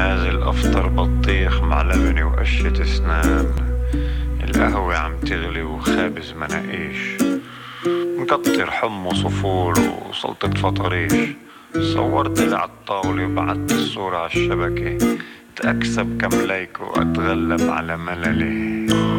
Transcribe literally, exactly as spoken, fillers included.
نازل افطر بطيخ مع لبنة وقشة اسنان. القهوة عم تغلي وخابز مناقيش، مكتر حمص وفول وسلطة فطريش. صورت لي عالطاولة وبعت الصورة عالشبكة، تأكسب كم لايك وأتغلب على مللي.